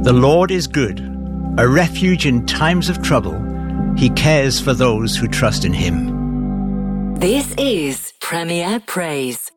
The Lord is good, a refuge in times of trouble. He cares for those who trust in him. This is Premier Praise.